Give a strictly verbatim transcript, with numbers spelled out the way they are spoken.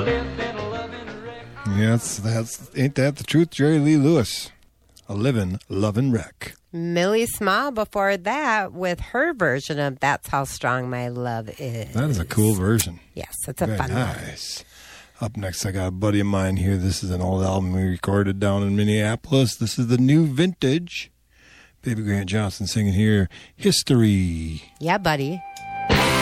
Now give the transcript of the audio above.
Yes, that's ain't that the truth, Jerry Lee Lewis. A living, loving wreck. Millie Small before that with her version of That's How Strong My Love Is. That is a cool version. Yes, it's a Very fun one. nice. Up next, I got a buddy of mine here. This is an old album we recorded down in Minneapolis. This is the New Vintage. Baby Grant Johnson singing here, History. Yeah, buddy.